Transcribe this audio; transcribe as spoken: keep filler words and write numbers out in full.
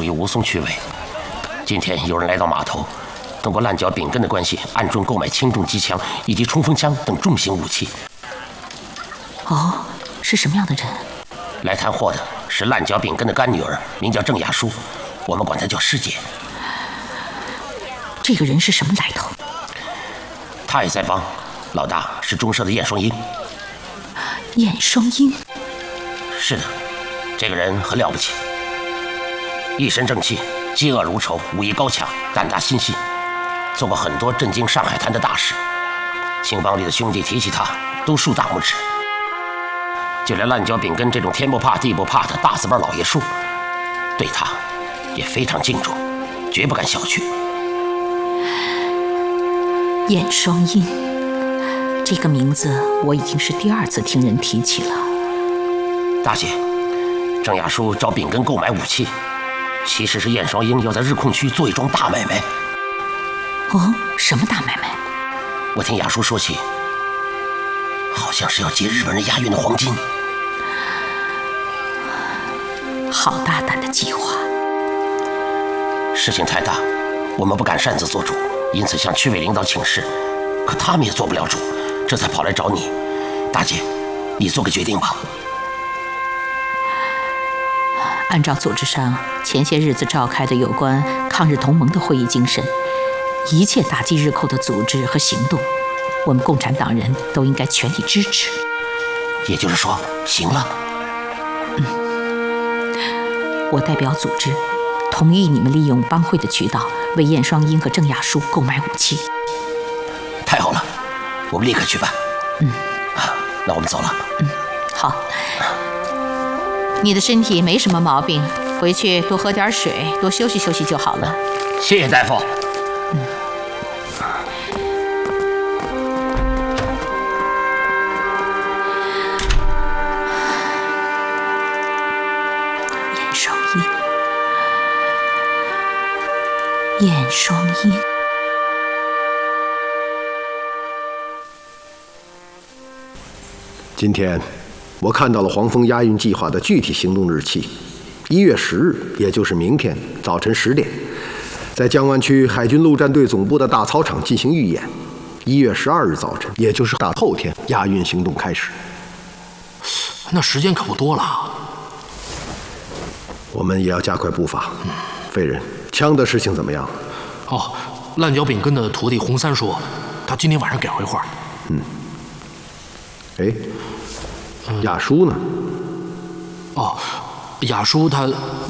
于吴松区委。今天有人来到码头，通过烂脚丙根的关系，暗中购买轻重机枪以及冲锋枪等重型武器。 哦，是什么样的人？ 来谈货的是烂脚丙根的干女儿，名叫郑雅淑，我们管她叫师姐。 这个人是什么来头？ 他也在帮，老大是中社的燕双英。 燕双英？ 是的，这个人很了不起，一身正气，嫉恶如仇，武艺高强，胆大心细，做过很多震惊上海滩的大事。青帮里的兄弟提起他，都竖大拇指。就连烂脚丙根这种天不怕地不怕的大字辈老爷叔，对他也非常敬重，绝不敢小觑。 燕双英，这个名字我已经是第二次听人提起了。 大姐，郑雅淑找丙根购买武器，其实是燕双英要在日控区做一桩大买卖。 哦，什么大买卖？ 我听雅淑说起，好像是要劫日本人押运的黄金。 好大胆的计划！ 事情太大，我们不敢擅自做主，因此向区委领导请示，可他们也做不了主，这才跑来找你。大姐，你做个决定吧。 按照组织上前些日子召开的有关抗日同盟的会议精神，一切打击日寇的组织和行动，我们共产党人都应该全力支持。 也就是说，行了。 嗯，我代表组织同意你们利用帮会的渠道为燕双英和郑雅淑购买武器。 太好了，我们立刻去办。 嗯， 啊，那我们走了。 嗯，好。你的身体没什么毛病，回去多喝点水，多休息休息就好了。 谢谢大夫。 嗯。燕双英，燕双英。 今天我看到了黄蜂押运计划的具体行动日期，一月十日，也就是明天早晨十点，在江湾区海军陆战队总部的大操场进行预演。一月十二日早晨，也就是大后天，押运行动开始。 那时间可不多了。 我们也要加快步伐。嗯，废人，枪的事情怎么样？ 哦，烂脚丙根的徒弟洪三说，他今天晚上给回话。 嗯。哎。雅淑呢？ 哦，雅淑她